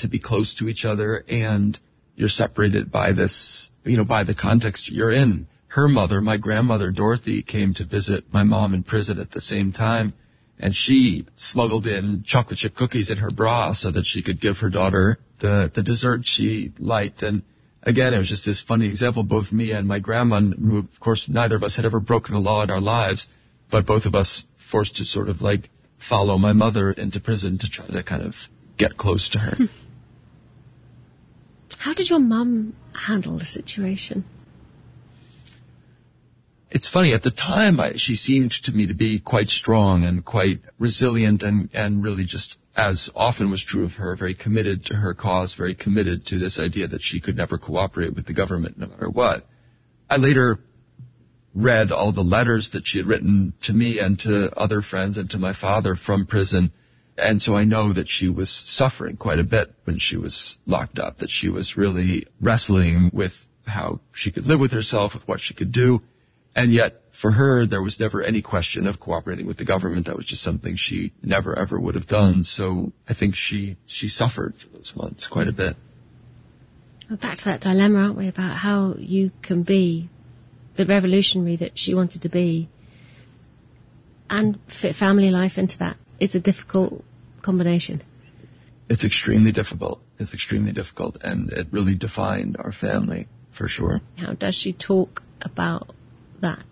to be close to each other, and you're separated by this, by the context you're in. Her mother, my grandmother, Dorothy, came to visit my mom in prison at the same time, and she smuggled in chocolate chip cookies in her bra so that she could give her daughter the dessert she liked. And again, it was just this funny example. Both me and my grandma, who, of course, neither of us had ever broken a law in our lives, but both of us forced to sort of follow my mother into prison to try to kind of get close to her. How did your mum handle the situation? It's funny, at the time, she seemed to me to be quite strong and quite resilient and really, just as often was true of her, very committed to her cause, very committed to this idea that she could never cooperate with the government no matter what. I later read all the letters that she had written to me and to other friends and to my father from prison, and so I know that she was suffering quite a bit when she was locked up, that she was really wrestling with how she could live with herself, with what she could do. And yet, for her, there was never any question of cooperating with the government. That was just something she never, ever would have done. So I think she suffered for those months quite a bit. We're back to that dilemma, aren't we, about how you can be the revolutionary that she wanted to be and fit family life into that. It's a difficult combination. It's extremely difficult. And it really defined our family, for sure. How does she talk about that?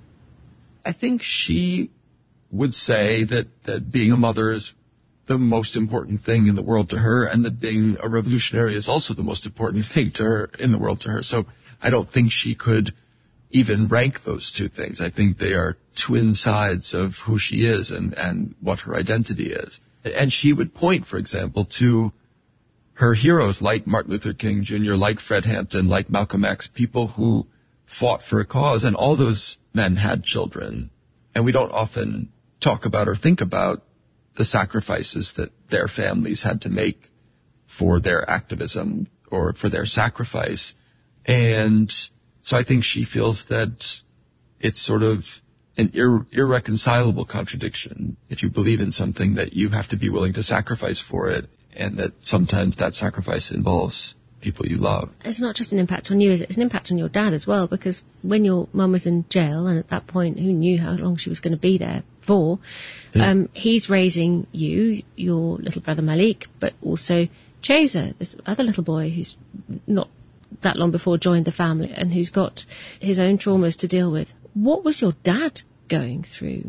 I think she would say that being a mother is the most important thing in the world to her, and that being a revolutionary is also the most important thing in the world to her. So I don't think she could even rank those two things. I think they are twin sides of who she is and what her identity is. And she would point, for example, to her heroes like Martin Luther King Jr., like Fred Hampton, like Malcolm X, people who fought for a cause, and all those men had children. And we don't often talk about or think about the sacrifices that their families had to make for their activism or for their sacrifice. And so I think she feels that it's sort of an irreconcilable contradiction. If you believe in something, that you have to be willing to sacrifice for it, and that sometimes that sacrifice involves people you love. It's not just an impact on you, is it? It's an impact on your dad as well, because when your mum was in jail, and at that point, who knew how long she was going to be there for, he's raising you, your little brother Malik, but also Chesa, this other little boy who's not that long before joined the family and who's got his own traumas to deal with. What was your dad going through?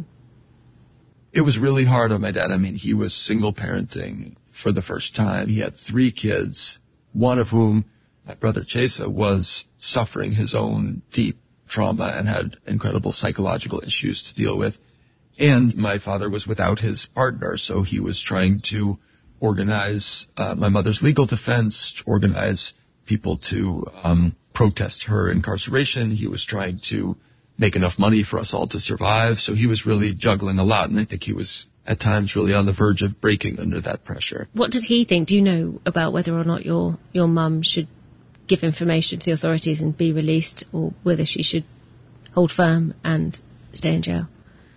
It was really hard on my dad. I mean, he was single parenting for the first time. He had 3 kids, one of whom, my brother Chesa, was suffering his own deep trauma and had incredible psychological issues to deal with. And my father was without his partner, so he was trying to organize my mother's legal defense, organize people to protest her incarceration. He was trying to make enough money for us all to survive. So he was really juggling a lot, and I think he was at times really on the verge of breaking under that pressure. What did he think? Do you know about whether or not your mum should give information to the authorities and be released, or whether she should hold firm and stay in jail?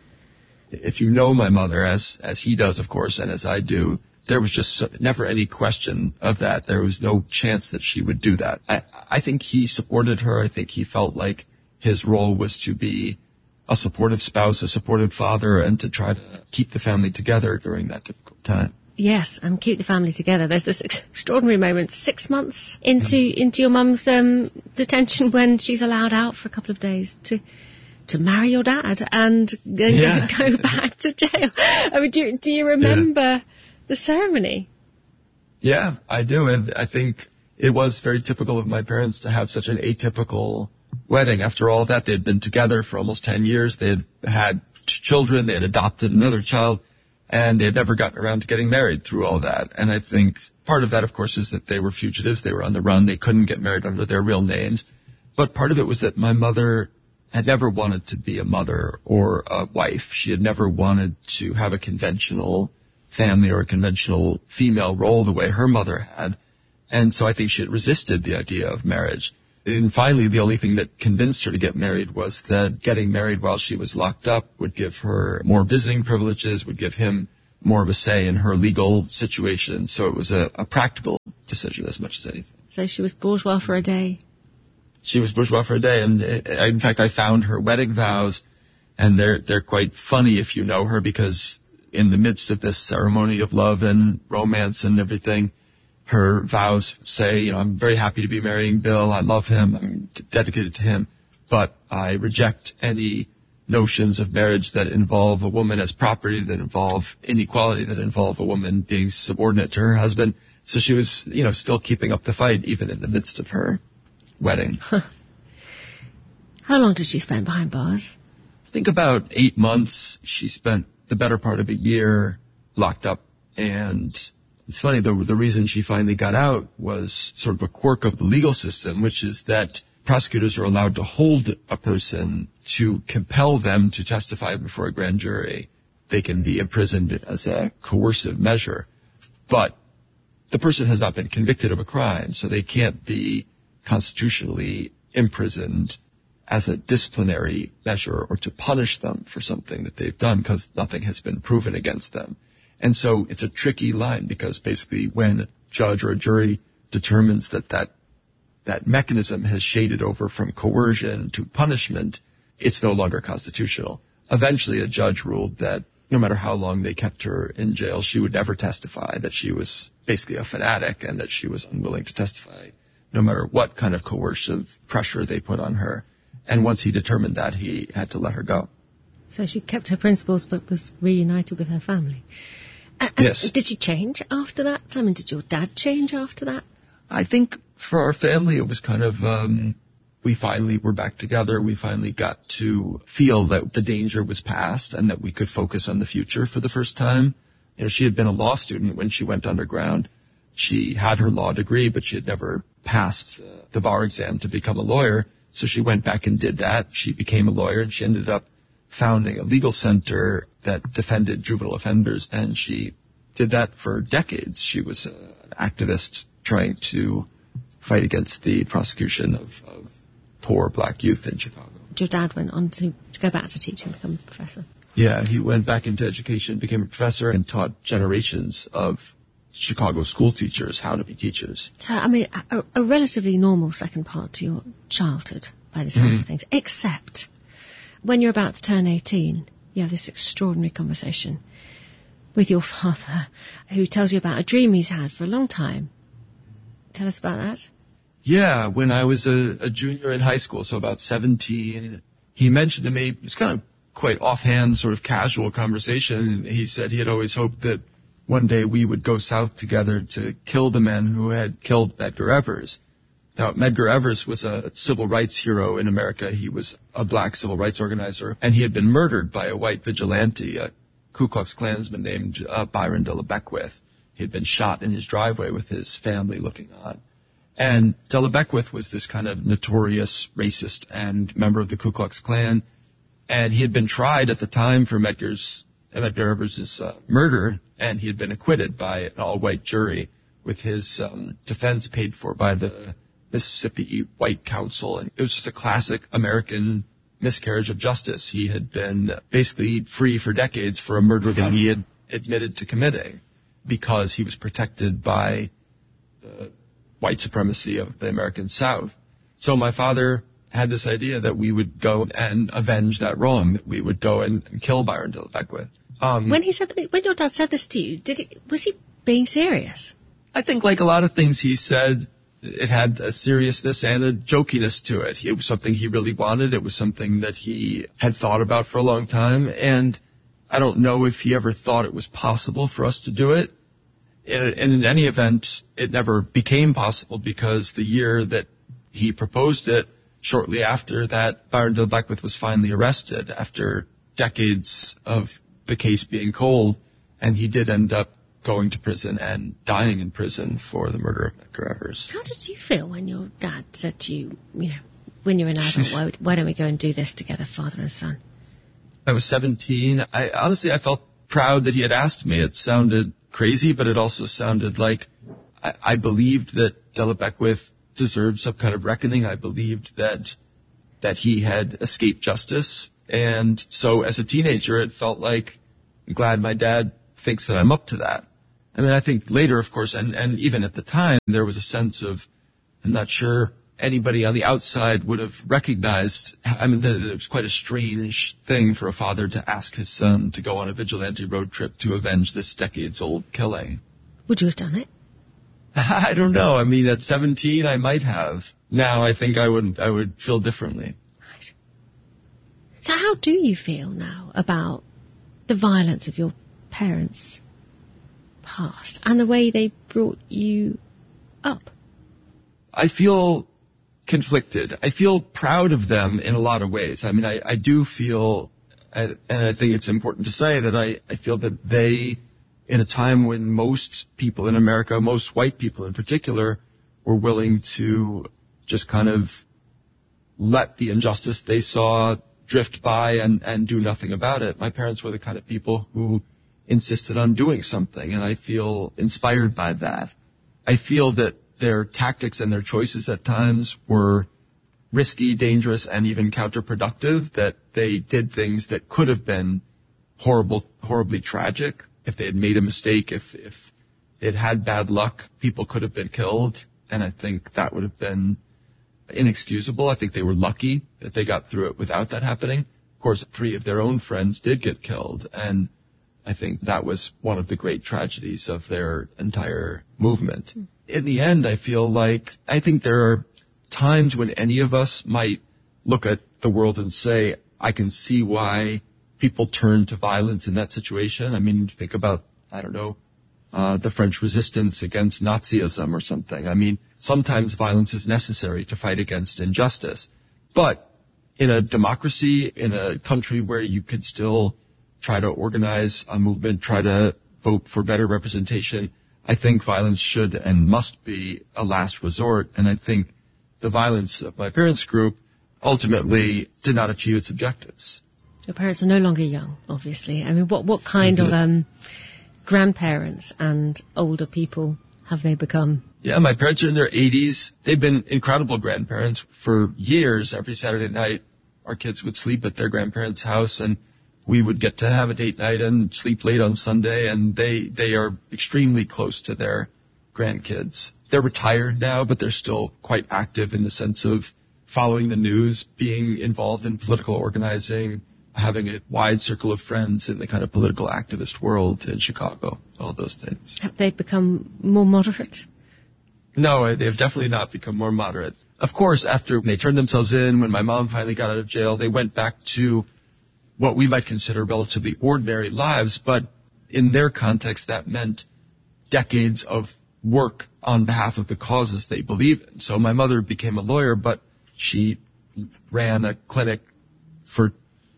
If you know my mother, as he does, of course, and as I do, there was just never any question of that. There was no chance that she would do that. I think he supported her. I think he felt like his role was to be a supportive spouse, a supportive father, and to try to keep the family together during that difficult time. Yes, and keep the family together. There's this extraordinary moment 6 months into your mum's detention, when she's allowed out for a couple of days to marry your dad and then go back to jail. I mean, do you remember the ceremony? Yeah, I do. And I think it was very typical of my parents to have such an atypical wedding. After all that, they had been together for almost 10 years. They had children. They had adopted another child. And they had never gotten around to getting married through all that. And I think part of that, of course, is that they were fugitives. They were on the run. They couldn't get married under their real names. But part of it was that my mother had never wanted to be a mother or a wife. She had never wanted to have a conventional family or a conventional female role the way her mother had. And so I think she had resisted the idea of marriage. And finally, the only thing that convinced her to get married was that getting married while she was locked up would give her more visiting privileges, would give him more of a say in her legal situation. So it was a practical decision as much as anything. So she was bourgeois for a day. She was bourgeois for a day, and in fact, I found her wedding vows, and they're quite funny if you know her, because in the midst of this ceremony of love and romance and everything, her vows say, I'm very happy to be marrying Bill. I love him. I'm dedicated to him, but I reject any notions of marriage that involve a woman as property, that involve inequality, that involve a woman being subordinate to her husband. So she was, still keeping up the fight even in the midst of her wedding. Huh. How long did she spend behind bars? I think about 8 months. She spent the better part of a year locked up. And it's funny, the reason she finally got out was sort of a quirk of the legal system, which is that prosecutors are allowed to hold a person to compel them to testify before a grand jury. They can be imprisoned as a coercive measure. But the person has not been convicted of a crime, so they can't be constitutionally imprisoned as a disciplinary measure or to punish them for something that they've done, because nothing has been proven against them. And so it's a tricky line, because basically when a judge or a jury determines that mechanism has shaded over from coercion to punishment, it's no longer constitutional. Eventually a judge ruled that no matter how long they kept her in jail, she would never testify, that she was basically a fanatic and that she was unwilling to testify no matter what kind of coercive pressure they put on her. And once he determined that, he had to let her go. So she kept her principles but was reunited with her family. Yes. Did she change after that? I mean, did your dad change after that? I think for our family it was kind of, we finally were back together. We finally got to feel that the danger was past and that we could focus on the future for the first time. She had been a law student when she went underground. She had her law degree, but she had never passed the bar exam to become a lawyer. So she went back and did that. She became a lawyer, and she ended up founding a legal center that defended juvenile offenders, and she did that for decades. She was an activist trying to fight against the prosecution of poor black youth in Chicago. Your dad went on to go back to teaching, become a professor. Yeah, he went back into education, became a professor, and taught generations of Chicago school teachers how to be teachers. So, I mean, a relatively normal second part to your childhood, by the sounds of things, except when you're about to turn 18, you have this extraordinary conversation with your father, who tells you about a dream he's had for a long time. Tell us about that. Yeah, when I was a junior in high school, so about 17, he mentioned to me, it was kind of quite offhand, sort of casual conversation. He said he had always hoped that one day we would go south together to kill the men who had killed Medgar Evers. Now, Medgar Evers was a civil rights hero in America. He was a black civil rights organizer, and he had been murdered by a white vigilante, a Ku Klux Klansman named Byron de la Beckwith. He had been shot in his driveway with his family looking on. And de la Beckwith was this kind of notorious racist and member of the Ku Klux Klan, and he had been tried at the time for Medgar Evers' murder, and he had been acquitted by an all-white jury with his defense paid for by the Mississippi White Council. And it was just a classic American miscarriage of justice. He had been basically free for decades for a murder that he had admitted to committing because he was protected by the white supremacy of the American South. So my father had this idea that we would go and avenge that wrong, that we would go and kill Byron de la Beckwith. When your dad said this to you, was he being serious? I think like a lot of things he said, it had a seriousness and a jokiness to it. It was something he really wanted. It was something that he had thought about for a long time. And I don't know if he ever thought it was possible for us to do it. And in any event, it never became possible because the year that he proposed it, shortly after that, Byron de la Beckwith was finally arrested after decades of the case being cold, and he did end up going to prison and dying in prison for the murder of Medgar Evers. How did you feel when your dad said to you, when you're an adult, why don't we go and do this together, father and son? I was 17. I felt proud that he had asked me. It sounded crazy, but it also sounded like I believed that de la Beckwith deserved some kind of reckoning. I believed that he had escaped justice. And so as a teenager, it felt like I'm glad my dad thinks that I'm up to that. And then I think later, of course, and even at the time, there was a sense of, I'm not sure anybody on the outside would have recognized, I mean, it was quite a strange thing for a father to ask his son to go on a vigilante road trip to avenge this decades-old killing. Would you have done it? I don't know. I mean, at 17, I might have. Now, I think I would feel differently. Right. So how do you feel now about the violence of your parents' past and the way they brought you up? I feel conflicted. I feel proud of them in a lot of ways. I mean, I do feel, and I think it's important to say that I feel that they, in a time when most people in America, most white people in particular, were willing to just kind of let the injustice they saw drift by and do nothing about it. My parents were the kind of people who insisted on doing something, and I feel inspired by that. I feel that their tactics and their choices at times were risky, dangerous, and even counterproductive, that they did things that could have been horribly tragic. If they had made a mistake, if it had bad luck, people could have been killed, and I think that would have been inexcusable. I think they were lucky that they got through it without that happening. Of course, 3 of their own friends did get killed, and I think that was one of the great tragedies of their entire movement. In the end, I think there are times when any of us might look at the world and say, I can see why people turn to violence in that situation. I mean, think about, I don't know, the French resistance against Nazism or something. I mean, sometimes violence is necessary to fight against injustice. But in a democracy, in a country where you could still try to organize a movement, try to vote for better representation, I think violence should and must be a last resort. And I think the violence of my parents' group ultimately did not achieve its objectives. Your parents are no longer young, obviously. I mean, what kind of grandparents and older people have they become? Yeah, my parents are in their 80s. They've been incredible grandparents for years. Every Saturday night, our kids would sleep at their grandparents' house, and we would get to have a date night and sleep late on Sunday, and they are extremely close to their grandkids. They're retired now, but they're still quite active in the sense of following the news, being involved in political organizing, having a wide circle of friends in the kind of political activist world in Chicago, all those things. Have they become more moderate? No, they've definitely not become more moderate. Of course, after they turned themselves in, when my mom finally got out of jail, they went back to what we might consider relatively ordinary lives, but in their context, that meant decades of work on behalf of the causes they believe in. So my mother became a lawyer, but she ran a clinic for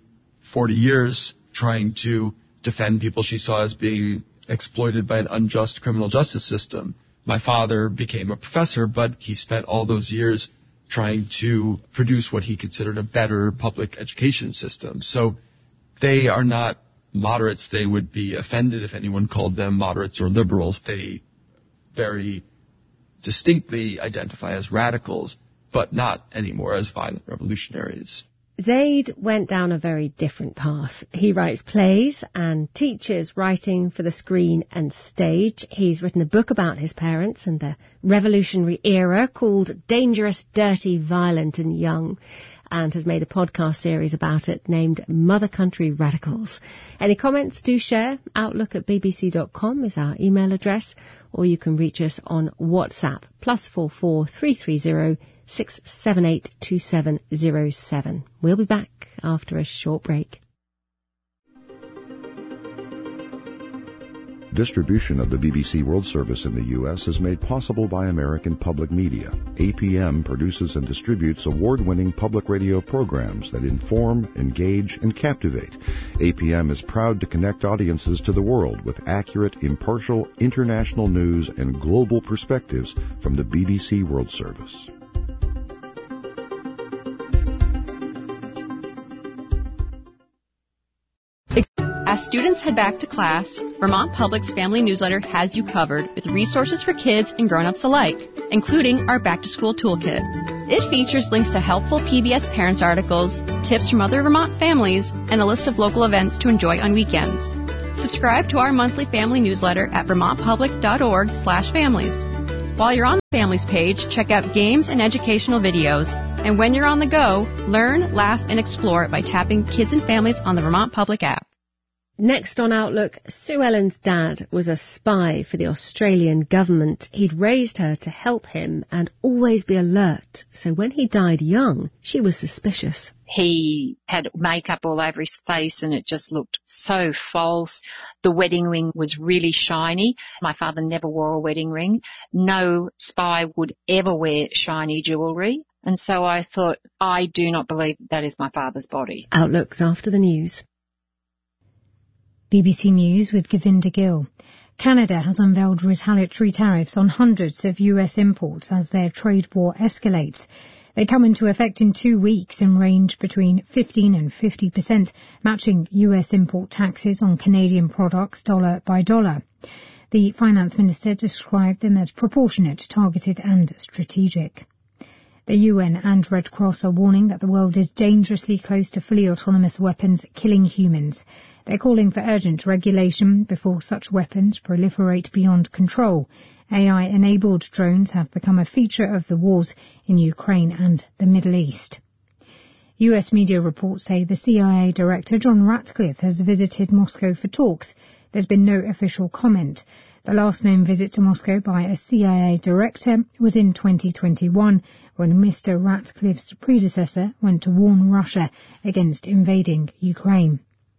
40 years trying to defend people she saw as being exploited by an unjust criminal justice system. My father became a professor, but he spent all those years trying to produce what he considered a better public education system. So they are not moderates. They would be offended if anyone called them moderates or liberals. They very distinctly identify as radicals, but not anymore as violent revolutionaries. Zaid went down a very different path. He writes plays and teaches writing for the screen and stage. He's written a book about his parents and the revolutionary era called Dangerous, Dirty, Violent and Young, and has made a podcast series about it named Mother Country Radicals. Any comments, do share. outlook@bbc.com is our email address, or you can reach us on WhatsApp, +44 330 678 2707. We'll be back after a short break. Distribution of the BBC World Service in the U.S. is made possible by American Public Media. APM produces and distributes award-winning public radio programs that inform, engage, and captivate. APM is proud to connect audiences to the world with accurate, impartial, international news and global perspectives from the BBC World Service. As students head back to class, Vermont Public's Family Newsletter has you covered with resources for kids and grown-ups alike, including our back-to-school toolkit. It features links to helpful PBS Parents articles, tips from other Vermont families, and a list of local events to enjoy on weekends. Subscribe to our monthly family newsletter at vermontpublic.org/families. While you're on the Families page, check out games and educational videos. And when you're on the go, learn, laugh, and explore by tapping Kids and Families on the Vermont Public app. Next on Outlook, Sue Ellen's dad was a spy for the Australian government. He'd raised her to help him and always be alert. So when he died young, she was suspicious. He had makeup all over his face and it just looked so false. The wedding ring was really shiny. My father never wore a wedding ring. No spy would ever wear shiny jewellery. And so I thought, I do not believe that is my father's body. Outlook's after the news. BBC News with Govinda Gill. Canada has unveiled retaliatory tariffs on hundreds of US imports as their trade war escalates. They come into effect in 2 weeks and range between 15 and 50%, matching US import taxes on Canadian products dollar by dollar. The finance minister described them as proportionate, targeted and strategic. The UN and Red Cross are warning that the world is dangerously close to fully autonomous weapons killing humans. They're calling for urgent regulation before such weapons proliferate beyond control. AI-enabled drones have become a feature of the wars in Ukraine and the Middle East. US media reports say the CIA director John Ratcliffe has visited Moscow for talks. There's been no official comment. The last known visit to Moscow by a CIA director was in 2021 when Mr. Ratcliffe's predecessor went to warn Russia against invading Ukraine.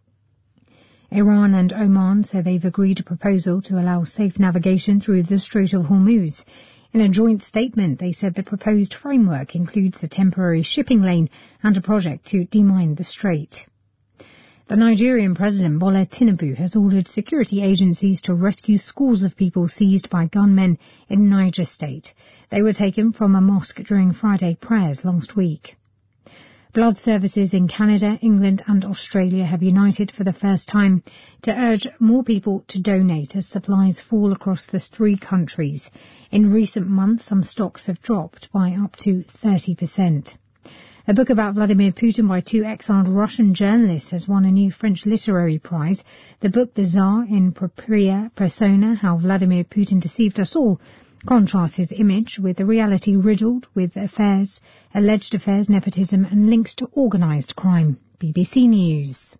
Iran and Oman say they've agreed a proposal to allow safe navigation through the Strait of Hormuz. In a joint statement, they said the proposed framework includes a temporary shipping lane and a project to demine the strait. The Nigerian President Bola Tinubu has ordered security agencies to rescue scores of people seized by gunmen in Niger State. They were taken from a mosque during Friday prayers last week. Blood services in Canada, England and Australia have united for the first time to urge more people to donate as supplies fall across the 3 countries. In recent months, some stocks have dropped by up to 30%. A book about Vladimir Putin by 2 exiled Russian journalists has won a new French literary prize. The book, The Tsar in Propria Persona, How Vladimir Putin Deceived Us All, contrasts his image with a reality riddled with alleged affairs, nepotism and links to organised crime. BBC News.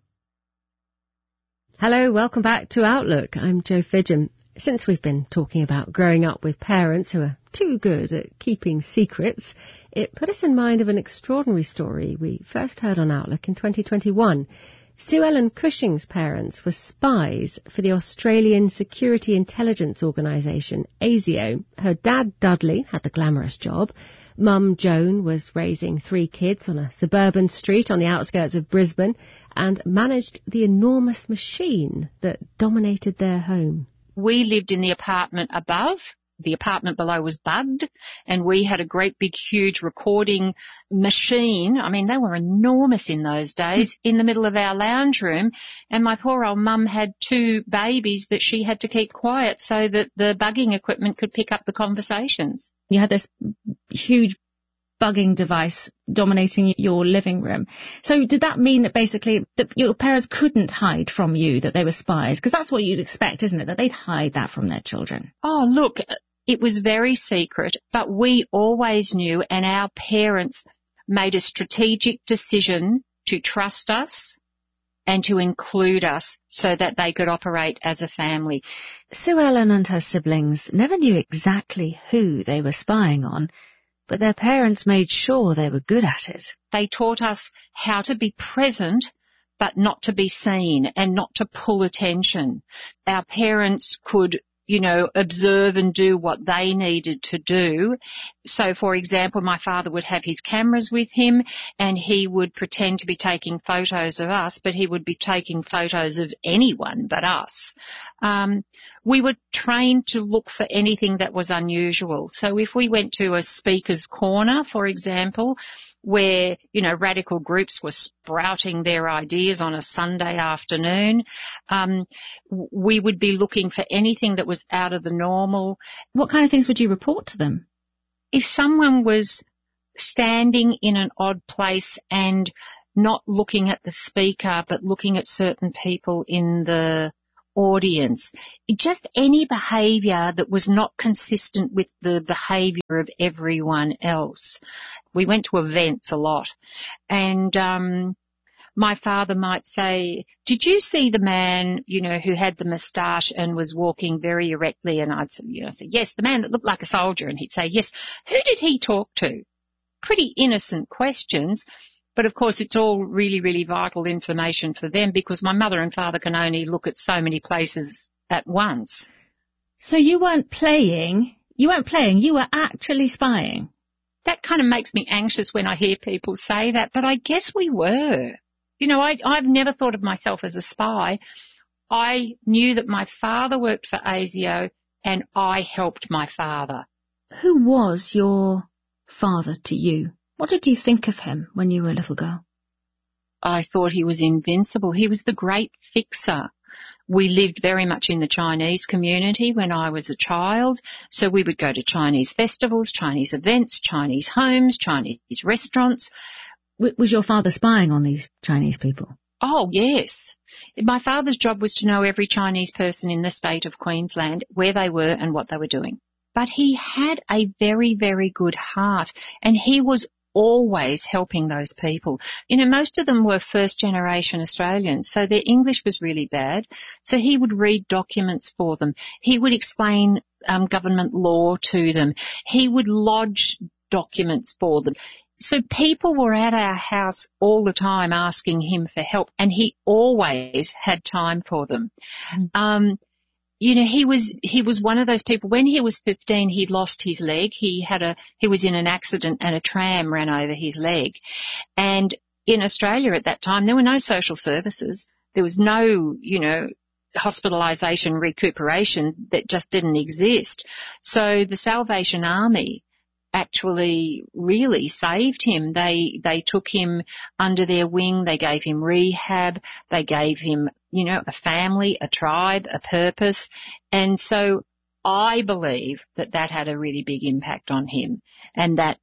Hello, welcome back to Outlook. I'm Jo Fidgen. Since we've been talking about growing up with parents who are too good at keeping secrets, it put us in mind of an extraordinary story we first heard on Outlook in 2021. Sue Ellen Cushing's parents were spies for the Australian Security Intelligence Organisation, ASIO. Her dad, Dudley, had the glamorous job. Mum, Joan, was raising 3 kids on a suburban street on the outskirts of Brisbane and managed the enormous machine that dominated their home. We lived in the apartment above. The apartment below was bugged, and we had a great big huge recording machine. I mean, they were enormous in those days, in the middle of our lounge room, and my poor old mum had 2 babies that she had to keep quiet so that the bugging equipment could pick up the conversations. You had this huge bugging device dominating your living room. So did that mean that basically that your parents couldn't hide from you that they were spies? Because that's what you'd expect, isn't it? That they'd hide that from their children. Oh, look, it was very secret, but we always knew, and our parents made a strategic decision to trust us and to include us so that they could operate as a family. Sue Ellen and her siblings never knew exactly who they were spying on, but their parents made sure they were good at it. They taught us how to be present but not to be seen and not to pull attention. Our parents could, observe and do what they needed to do. So, for example, my father would have his cameras with him and he would pretend to be taking photos of us, but he would be taking photos of anyone but us. We were trained to look for anything that was unusual. So if we went to a speaker's corner, for example, where, radical groups were sprouting their ideas on a Sunday afternoon, we would be looking for anything that was out of the normal. What kind of things would you report to them? If someone was standing in an odd place and not looking at the speaker but looking at certain people in the audience, just any behaviour that was not consistent with the behaviour of everyone else. We went to events a lot, and my father might say, "Did you see the man, who had the moustache and was walking very erectly?" And I'd say, "Yes, the man that looked like a soldier." And he'd say, "Yes." Who did he talk to? Pretty innocent questions. But of course, it's all really, really vital information for them because my mother and father can only look at so many places at once. So you weren't playing, you were actually spying. That kind of makes me anxious when I hear people say that, but I guess we were. I've never thought of myself as a spy. I knew that my father worked for ASIO and I helped my father. Who was your father to you? What did you think of him when you were a little girl? I thought he was invincible. He was the great fixer. We lived very much in the Chinese community when I was a child, so we would go to Chinese festivals, Chinese events, Chinese homes, Chinese restaurants. Was your father spying on these Chinese people? Oh, yes. My father's job was to know every Chinese person in the state of Queensland, where they were and what they were doing. But he had a very, very good heart, and he was always helping those people. Most of them were first-generation Australians, so their English was really bad. So he would read documents for them. He would explain government law to them. He would lodge documents for them. So people were at our house all the time asking him for help, and he always had time for them. He was one of those people. When he was 15, he'd lost his leg. He was in an accident and a tram ran over his leg. And in Australia at that time, there were no social services. There was no, hospitalisation, recuperation that just didn't exist. So the Salvation Army actually really saved him. They took him under their wing. They gave him rehab. They gave him, a family, a tribe, a purpose. And so I believe that had a really big impact on him, and that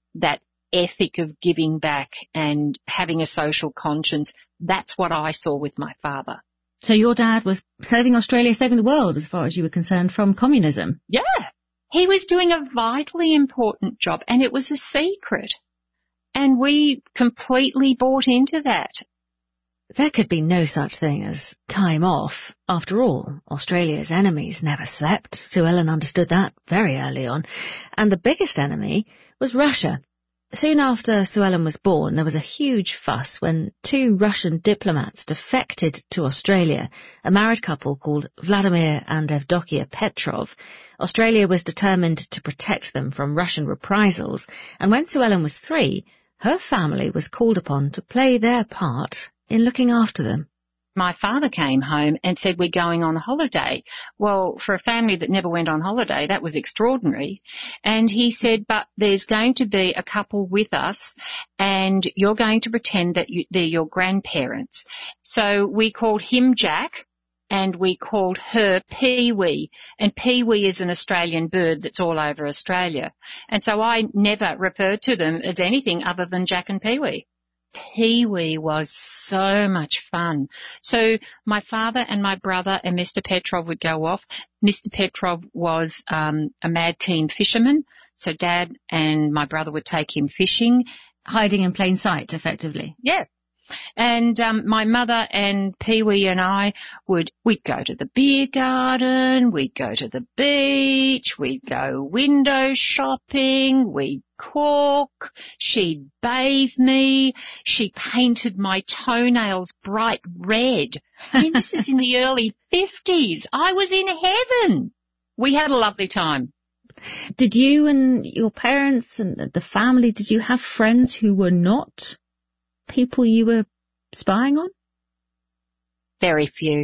ethic of giving back and having a social conscience, that's what I saw with my father. So your dad was saving Australia, saving the world as far as you were concerned from communism? Yeah. He was doing a vitally important job, and it was a secret. And we completely bought into that. There could be no such thing as time off. After all, Australia's enemies never slept. Sue Ellen understood that very early on. And the biggest enemy was Russia. Soon after Sue Ellen was born, there was a huge fuss when 2 Russian diplomats defected to Australia, a married couple called Vladimir and Evdokia Petrov. Australia was determined to protect them from Russian reprisals, and when Sue Ellen was 3, her family was called upon to play their part in looking after them. My father came home and said, "We're going on holiday." Well, for a family that never went on holiday, that was extraordinary. And he said, "But there's going to be a couple with us, and you're going to pretend that they're your grandparents." So we called him Jack, and we called her Pee-wee. And Pee-wee is an Australian bird that's all over Australia. And so I never referred to them as anything other than Jack and Pee-wee. Pee-wee was so much fun. So my father and my brother and Mr. Petrov would go off. Mr. Petrov was a mad keen fisherman, so Dad and my brother would take him fishing. Hiding in plain sight, effectively. Yeah. And my mother and Pee-wee and I we'd go to the beer garden, we'd go to the beach, we'd go window shopping, we'd cook, she'd bathe me, she painted my toenails bright red. I mean, this is in the early 50s. I was in heaven. We had a lovely time. Did you and your parents and the family, did you have friends who were not people you were spying on? Very few.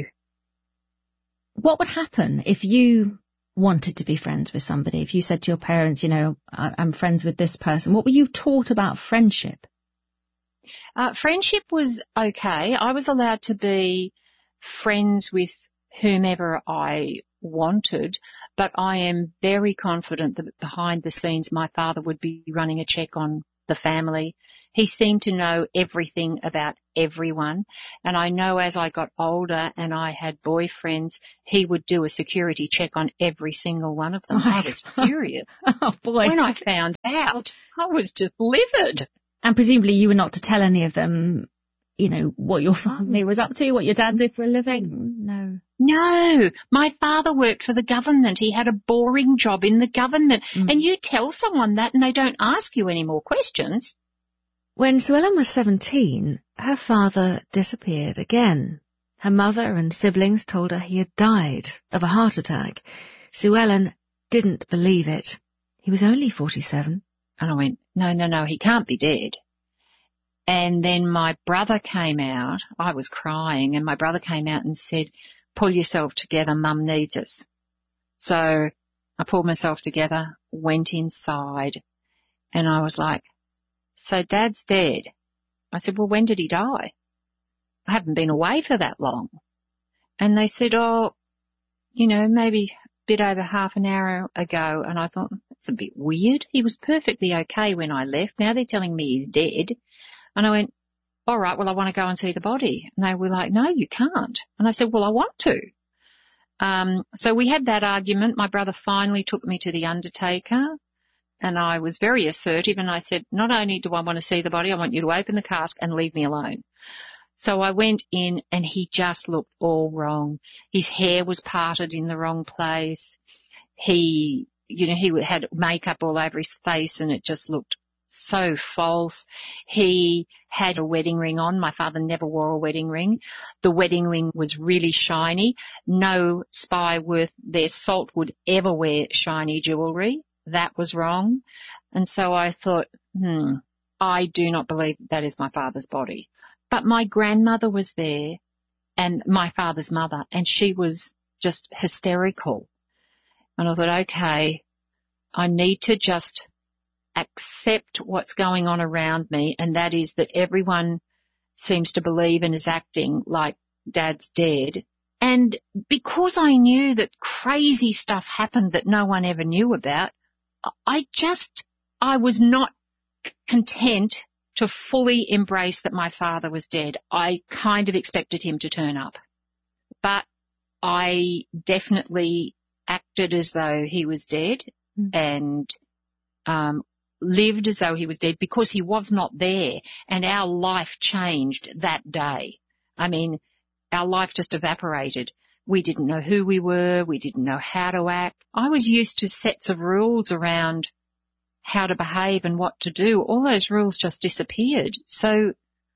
What would happen if you wanted to be friends with somebody? If you said to your parents, I'm friends with this person, what were you taught about friendship? Friendship was okay. I was allowed to be friends with whomever I wanted, but I am very confident that behind the scenes my father would be running a check on the family. He seemed to know everything about everyone. And I know as I got older and I had boyfriends, he would do a security check on every single one of them. I was furious. Oh, boy. When I found out, I was just livid. And presumably you were not to tell any of them, you know, what your family was up to, what your dad did for a living? No. No, my father worked for the government. He had a boring job in the government. And you tell someone that and they don't ask you any more questions. When Sue Ellen was 17, her father disappeared again. Her mother and siblings told her he had died of a heart attack. Sue Ellen didn't believe it. He was only 47. And I went, no, he can't be dead. And then my brother came out. I was crying, and my brother came out and said, pull yourself together, Mum needs us. So I pulled myself together, went inside, and I was like, so Dad's dead. I said, well, when did he die? I haven't been away for that long. And they said, oh, you know, maybe a bit over half an hour ago. And I thought, that's a bit weird. He was perfectly okay when I left. Now they're telling me he's dead. And I went, all right, well, I want to go and see the body. And they were like, no, you can't. And I said, well, I want to. So we had that argument. My brother finally took me to the undertaker, and I was very assertive, and I said, not only do I want to see the body, I want you to open the cask and leave me alone. So I went in, and he just looked all wrong. His hair was parted in the wrong place. He had makeup all over his face, and it just looked so false. He had a wedding ring on. My father never wore a wedding ring. The wedding ring was really shiny. No spy worth their salt would ever wear shiny jewellery. That was wrong. And so I thought, I do not believe that is my father's body. But my grandmother was there, and my father's mother, and she was just hysterical. And I thought, okay, I need to just accept what's going on around me, and that is that everyone seems to believe and is acting like Dad's dead. And because I knew that crazy stuff happened that no one ever knew about, I was not content to fully embrace that my father was dead. I kind of expected him to turn up, but I definitely acted as though he was dead and lived as though he was dead because he was not there, and our life changed that day. I mean, our life just evaporated. We didn't know who we were. We didn't know how to act. I was used to sets of rules around how to behave and what to do. All those rules just disappeared. So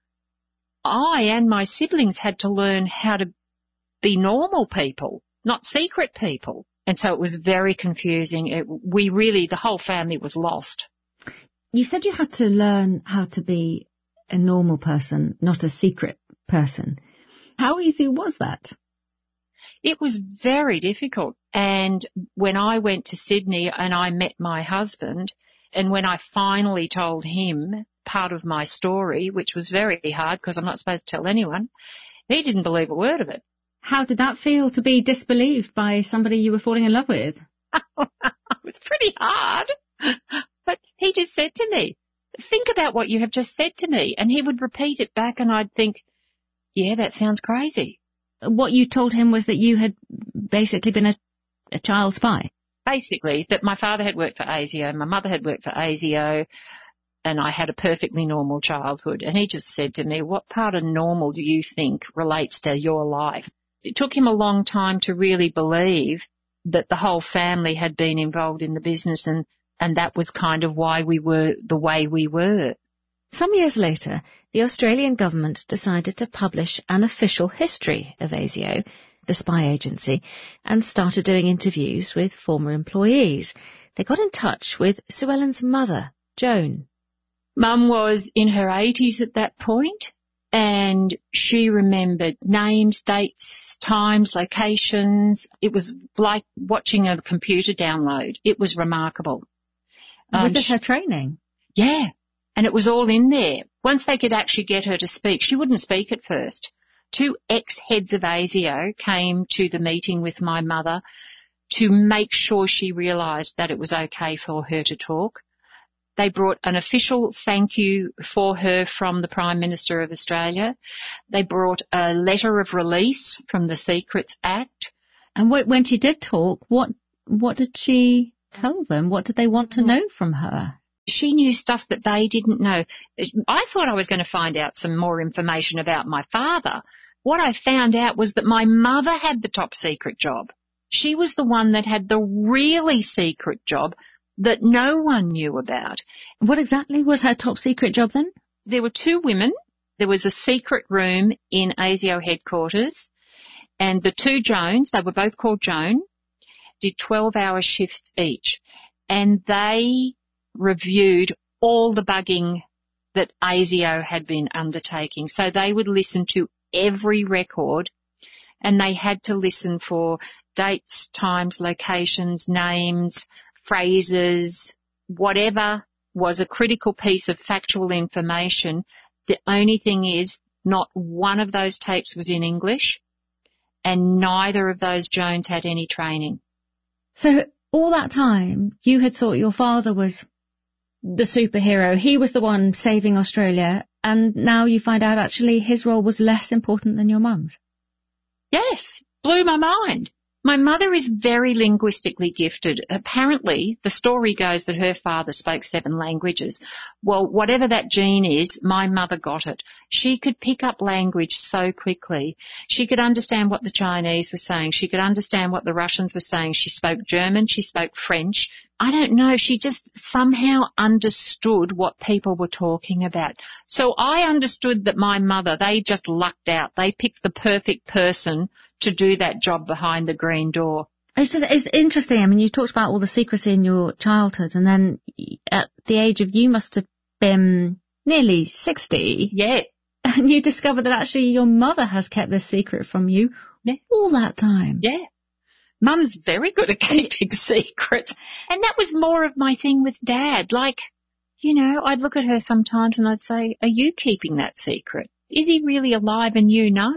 I and my siblings had to learn how to be normal people, not secret people. And so it was very confusing. The whole family was lost. You said you had to learn how to be a normal person, not a secret person. How easy was that? It was very difficult. And when I went to Sydney and I met my husband, and when I finally told him part of my story, which was very hard because I'm not supposed to tell anyone, he didn't believe a word of it. How did that feel to be disbelieved by somebody you were falling in love with? It was pretty hard. But he just said to me, think about what you have just said to me. And he would repeat it back and I'd think, yeah, that sounds crazy. What you told him was that you had basically been a child spy. Basically, that my father had worked for ASIO, my mother had worked for ASIO, and I had a perfectly normal childhood. And he just said to me, what part of normal do you think relates to your life? It took him a long time to really believe that the whole family had been involved in the business, and that was kind of why we were the way we were. Some years later, the Australian government decided to publish an official history of ASIO, the spy agency, and started doing interviews with former employees. They got in touch with Sue Ellen's mother, Joan. Mum was in her 80s at that point, and she remembered names, dates, times, locations. It was like watching a computer download. It was remarkable. Was this her training? Yeah, and it was all in there. Once they could actually get her to speak, she wouldn't speak at first. 2 ex-heads of ASIO came to the meeting with my mother to make sure she realised that it was okay for her to talk. They brought an official thank you for her from the Prime Minister of Australia. They brought a letter of release from the Secrets Act. And when she did talk, what did she tell them? What did they want to know from her? She knew stuff that they didn't know. I thought I was going to find out some more information about my father. What I found out was that my mother had the top secret job. She was the one that had the really secret job that no one knew about. What exactly was her top secret job then? There were 2 women. There was a secret room in ASIO headquarters, and the 2 Joans, they were both called Joan, did 12-hour shifts each, and they reviewed all the bugging that ASIO had been undertaking. So they would listen to every record, and they had to listen for dates, times, locations, names, phrases, whatever was a critical piece of factual information. The only thing is, not one of those tapes was in English, and neither of those Joans had any training. So all that time, you had thought your father was the superhero. He was the one saving Australia, and now you find out actually his role was less important than your mum's. Yes, blew my mind. My mother is very linguistically gifted. Apparently, the story goes that her father spoke 7 languages. Well, whatever that gene is, my mother got it. She could pick up language so quickly. She could understand what the Chinese were saying. She could understand what the Russians were saying. She spoke German. She spoke French. I don't know. She just somehow understood what people were talking about. So I understood that my mother, they just lucked out. They picked the perfect person to do that job behind the green door. It's interesting. I mean, you talked about all the secrecy in your childhood, and then at the age of, you must have been nearly 60. Yeah. And you discovered that actually your mother has kept this secret from you all that time. Yeah. Mum's very good at keeping secrets. And that was more of my thing with Dad. Like, you know, I'd look at her sometimes and I'd say, are you keeping that secret? Is he really alive and you know?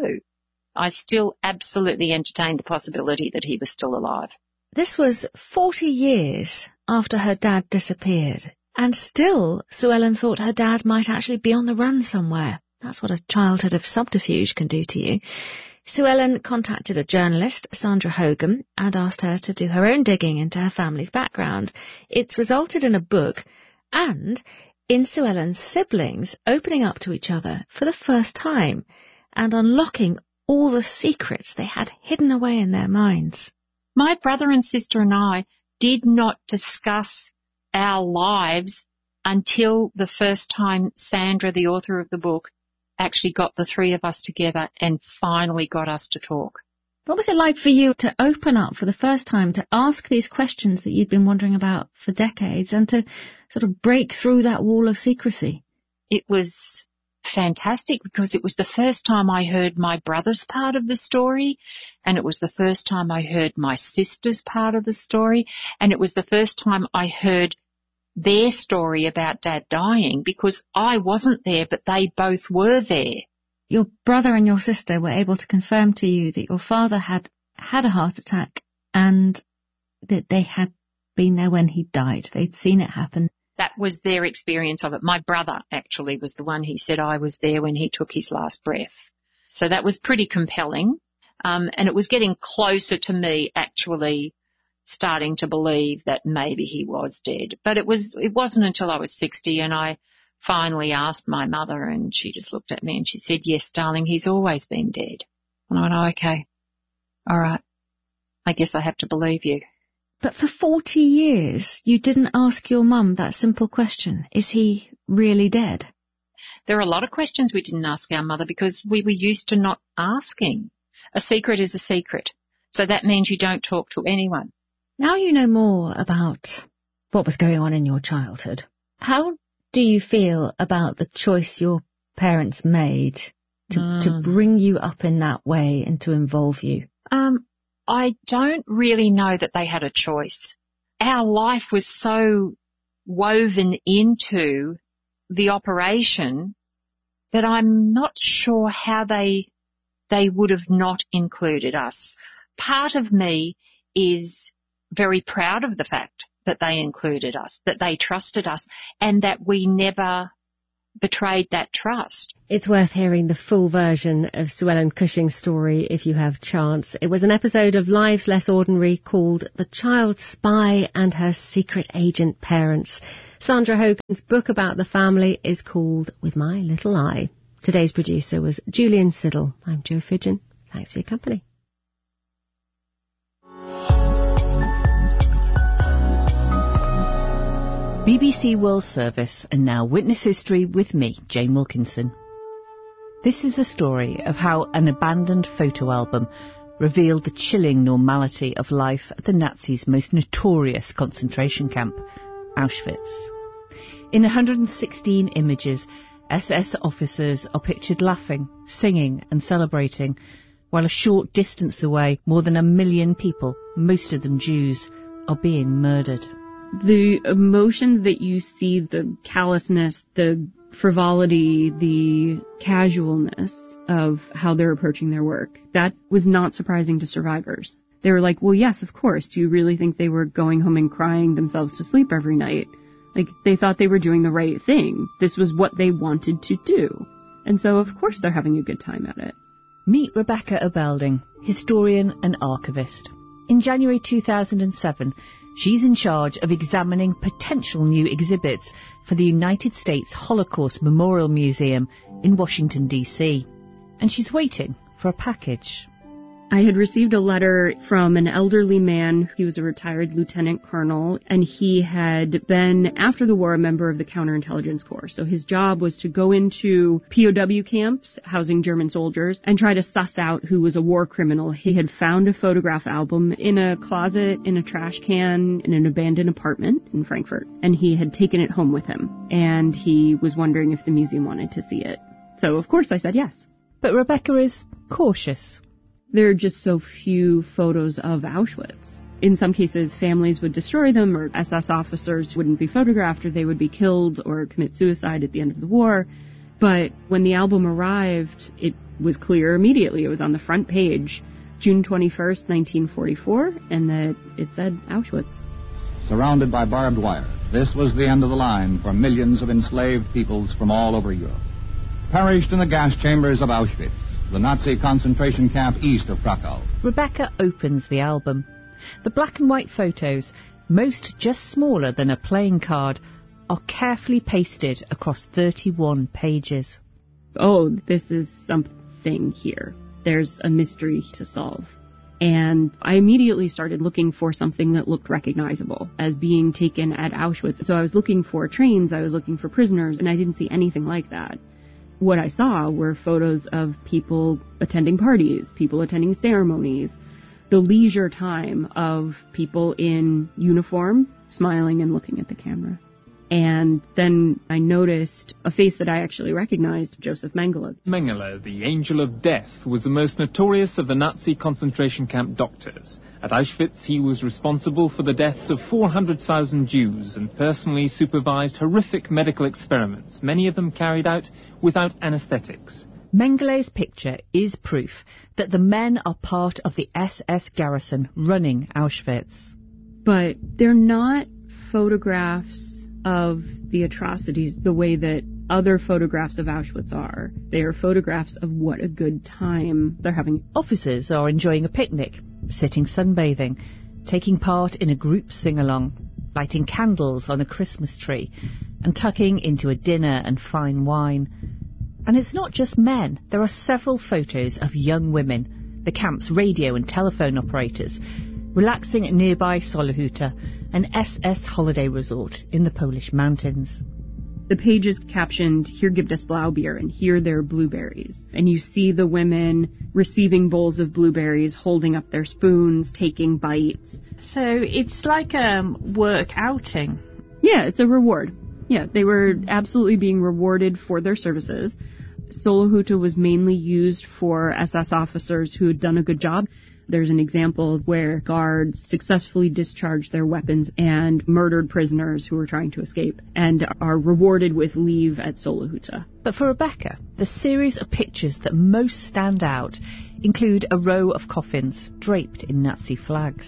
I still absolutely entertained the possibility that he was still alive. This was 40 years after her dad disappeared, and still Sue Ellen thought her dad might actually be on the run somewhere. That's what a childhood of subterfuge can do to you. Sue Ellen contacted a journalist, Sandra Hogan, and asked her to do her own digging into her family's background. It's resulted in a book and in Sue Ellen's siblings opening up to each other for the first time and unlocking all the secrets they had hidden away in their minds. My brother and sister and I did not discuss our lives until the first time Sandra, the author of the book, actually got the 3 of us together and finally got us to talk. What was it like for you to open up for the first time, to ask these questions that you'd been wondering about for decades, and to sort of break through that wall of secrecy? It was fantastic because it was the first time I heard my brother's part of the story, and it was the first time I heard my sister's part of the story, and it was the first time I heard their story about Dad dying, because I wasn't there, but they both were there. Your brother and your sister were able to confirm to you that your father had a heart attack and that they had been there when he died. They'd seen it happen. That was their experience of it. My brother actually was the one, he said, I was there when he took his last breath. So that was pretty compelling. And it was getting closer to me actually starting to believe that maybe he was dead. But it wasn't until I was 60 and I finally asked my mother, and she just looked at me and she said, yes, darling, he's always been dead. And I went, oh, okay. All right. I guess I have to believe you. But for 40 years, you didn't ask your mum that simple question. Is he really dead? There are a lot of questions we didn't ask our mother because we were used to not asking. A secret is a secret. So that means you don't talk to anyone. Now you know more about what was going on in your childhood. How do you feel about the choice your parents made to bring you up in that way and to involve you? I don't really know that they had a choice. Our life was so woven into the operation that I'm not sure how they would have not included us. Part of me is very proud of the fact that they included us, that they trusted us, and that we never betrayed that trust. It's worth hearing the full version of Sue Ellen Cushing's story if you have chance. It was an episode of Lives Less Ordinary called The Child Spy and Her Secret Agent Parents. Sandra Hogan's book about the family is called With My Little Eye. Today's producer was Julian Siddle. I'm Jo Fidgen. Thanks for your company. BBC World Service and now Witness History with me, Jane Wilkinson. This is the story of how an abandoned photo album revealed the chilling normality of life at the Nazis' most notorious concentration camp, Auschwitz. In 116 images, SS officers are pictured laughing, singing and celebrating, while a short distance away, more than 1 million people, most of them Jews, are being murdered. The emotions that you see, the callousness, the frivolity, the casualness of how they're approaching their work, that was not surprising to survivors. They were like, well, yes, of course. Do you really think they were going home and crying themselves to sleep every night? Like, they thought they were doing the right thing. This was what they wanted to do. And so, of course, they're having a good time at it. Meet Rebecca Obelding, historian and archivist. In January 2007, she's in charge of examining potential new exhibits for the United States Holocaust Memorial Museum in Washington, D.C. And she's waiting for a package. I had received a letter from an elderly man. He was a retired lieutenant colonel, and he had been, after the war, a member of the Counterintelligence Corps. So his job was to go into POW camps, housing German soldiers, and try to suss out who was a war criminal. He had found a photograph album in a closet, in a trash can, in an abandoned apartment in Frankfurt, and he had taken it home with him. And he was wondering if the museum wanted to see it. So, of course, I said yes. But Rebecca is cautious. There are just so few photos of Auschwitz. In some cases, families would destroy them, or SS officers wouldn't be photographed, or they would be killed or commit suicide at the end of the war. But when the album arrived, it was clear immediately. It was on the front page, June 21st, 1944, and that it said Auschwitz. Surrounded by barbed wire, this was the end of the line for millions of enslaved peoples from all over Europe. Perished in the gas chambers of Auschwitz, the Nazi concentration camp east of Krakow. Rebecca opens the album. The black and white photos, most just smaller than a playing card, are carefully pasted across 31 pages. Oh, this is something here. There's a mystery to solve. And I immediately started looking for something that looked recognizable as being taken at Auschwitz. So I was looking for trains, I was looking for prisoners, and I didn't see anything like that. What I saw were photos of people attending parties, people attending ceremonies, the leisure time of people in uniform, smiling and looking at the camera. And then I noticed a face that I actually recognized, Josef Mengele. Mengele, the Angel of Death, was the most notorious of the Nazi concentration camp doctors. At Auschwitz, he was responsible for the deaths of 400,000 Jews and personally supervised horrific medical experiments, many of them carried out without anesthetics. Mengele's picture is proof that the men are part of the SS garrison running Auschwitz. But they're not photographs of the atrocities the way that other photographs of Auschwitz are. They are photographs of what a good time they're having. Officers are enjoying a picnic, sitting sunbathing, taking part in a group sing-along, lighting candles on a Christmas tree, and tucking into a dinner and fine wine. And it's not just men. There are several photos of young women, the camp's radio and telephone operators, relaxing at nearby Solohuta, an SS holiday resort in the Polish mountains. The page is captioned, "Hier gibt es Blaubeer," and here there are blueberries. And you see the women receiving bowls of blueberries, holding up their spoons, taking bites. So it's like a work outing. Yeah, it's a reward. Yeah, they were absolutely being rewarded for their services. Solohuta was mainly used for SS officers who had done a good job. There's an example where guards successfully discharged their weapons and murdered prisoners who were trying to escape and are rewarded with leave at Solohuta. But for Rebecca, the series of pictures that most stand out include a row of coffins draped in Nazi flags.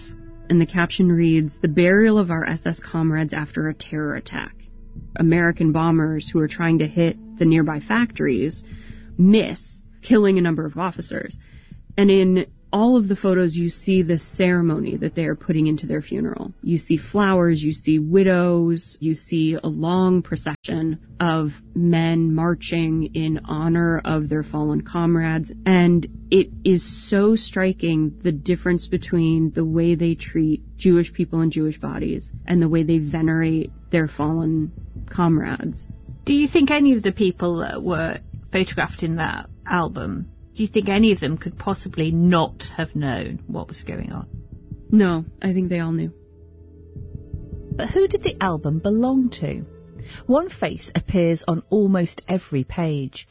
And the caption reads, "The burial of our SS comrades after a terror attack." American bombers who are trying to hit the nearby factories miss, killing a number of officers. And in all of the photos, you see the ceremony that they are putting into their funeral. You see flowers, you see widows, you see a long procession of men marching in honor of their fallen comrades. And it is so striking, the difference between the way they treat Jewish people and Jewish bodies and the way they venerate their fallen comrades. Do you think any of the people that were photographed in that album, do you think any of them could possibly not have known what was going on? No, I think they all knew. But who did the album belong to? One face appears on almost every page.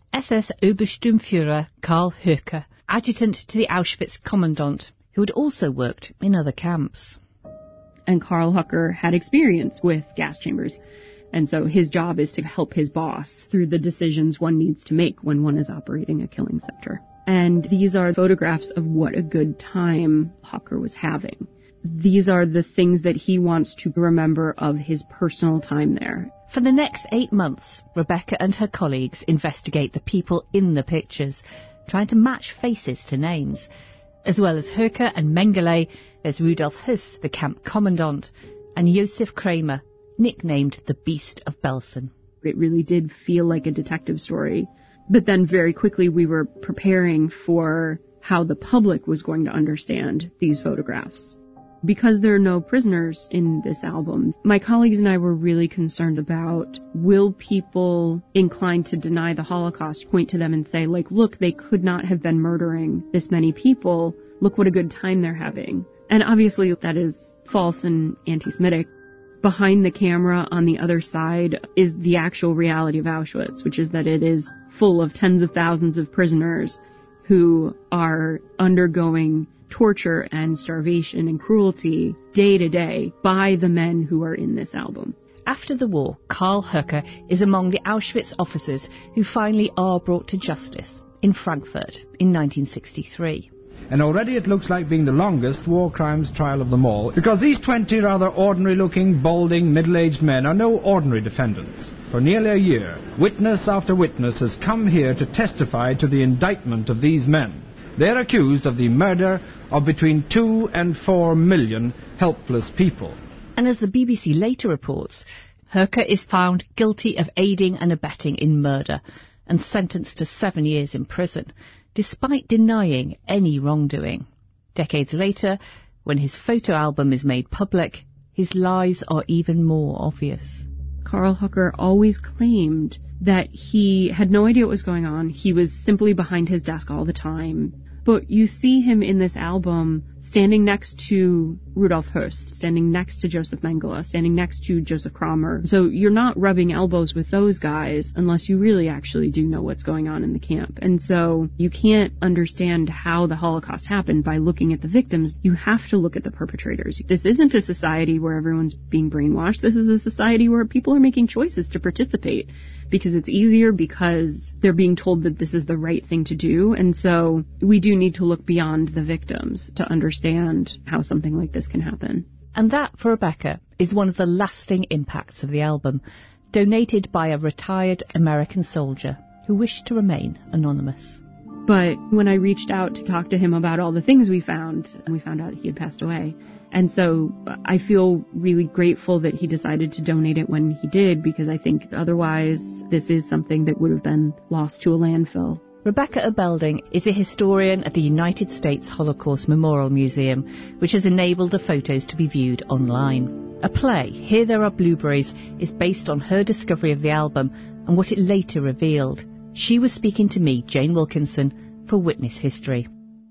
SS Obersturmführer Karl Höcke, adjutant to the Auschwitz commandant, who had also worked in other camps. And Karl Höcke had experience with gas chambers. And so his job is to help his boss through the decisions one needs to make when one is operating a killing center. And these are photographs of what a good time Höcke was having. These are the things that he wants to remember of his personal time there. For the next 8 months, Rebecca and her colleagues investigate the people in the pictures, trying to match faces to names. As well as Höcke and Mengele, there's Rudolf Höss, the camp commandant, and Josef Kramer, nicknamed the Beast of Belsen. It really did feel like a detective story. But then very quickly we were preparing for how the public was going to understand these photographs. Because there are no prisoners in this album, my colleagues and I were really concerned about, will people inclined to deny the Holocaust point to them and say, like, look, they could not have been murdering this many people. Look what a good time they're having. And obviously that is false and anti-Semitic. Behind the camera on the other side is the actual reality of Auschwitz, which is that it is full of tens of thousands of prisoners who are undergoing torture and starvation and cruelty day to day by the men who are in this album. After the war, Karl Höcke is among the Auschwitz officers who finally are brought to justice in Frankfurt in 1963. And already it looks like being the longest war crimes trial of them all, because these 20 rather ordinary-looking, balding, middle-aged men are no ordinary defendants. For nearly a year, witness after witness has come here to testify to the indictment of these men. They're accused of the murder of between 2 and 4 million helpless people. And as the BBC later reports, Höcke is found guilty of aiding and abetting in murder and sentenced to 7 years in prison, despite denying any wrongdoing. Decades later, when his photo album is made public, his lies are even more obvious. Karl Höcke always claimed that he had no idea what was going on. He was simply behind his desk all the time. But you see him in this album standing next to Rudolf Höss, standing next to Josef Mengele, standing next to Josef Kramer. So you're not rubbing elbows with those guys unless you really actually do know what's going on in the camp. And so you can't understand how the Holocaust happened by looking at the victims. You have to look at the perpetrators. This isn't a society where everyone's being brainwashed. This is a society where people are making choices to participate because it's easier, because they're being told that this is the right thing to do. And so we do need to look beyond the victims to understand how something like this can happen. And that, for Rebecca, is one of the lasting impacts of the album, donated by a retired American soldier who wished to remain anonymous. But when I reached out to talk to him about all the things we found out he had passed away. And so I feel really grateful that he decided to donate it when he did, because I think otherwise this is something that would have been lost to a landfill. Rebecca Obelding is a historian at the United States Holocaust Memorial Museum, which has enabled the photos to be viewed online. A play, Here There Are Blueberries, is based on her discovery of the album and what it later revealed. She was speaking to me, Jane Wilkinson, for Witness History.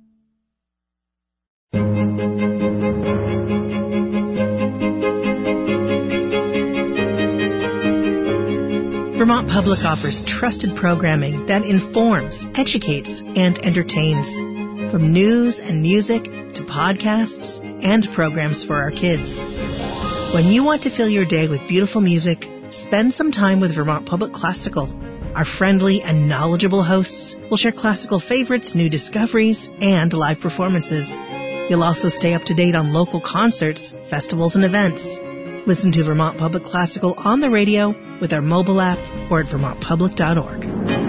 Vermont Public offers trusted programming that informs, educates, and entertains. From news and music to podcasts and programs for our kids. When you want to fill your day with beautiful music, spend some time with Vermont Public Classical. Our friendly and knowledgeable hosts will share classical favorites, new discoveries, and live performances. You'll also stay up to date on local concerts, festivals, and events. Listen to Vermont Public Classical on the radio with our mobile app or at vermontpublic.org.